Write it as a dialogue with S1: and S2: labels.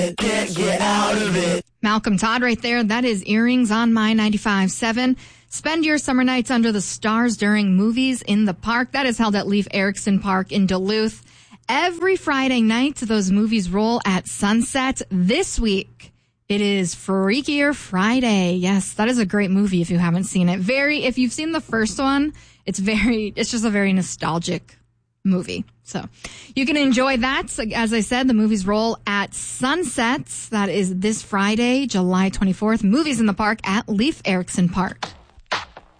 S1: Can't get out of it.
S2: Malcolm Todd right there. That is Earrings on My 95.7. Spend your summer nights under the stars during Movies in the Park. That is held at Leif Erikson Park in Duluth. Every Friday night, those movies roll at sunset. This week, it is Freakier Friday. Yes, that is a great movie if you haven't seen it. If you've seen the first one, it's just a very nostalgic movie. So you can enjoy that. As I said, the movies roll at sunset. That is this Friday, July 24th. Movies in the Park at Leif Erikson Park.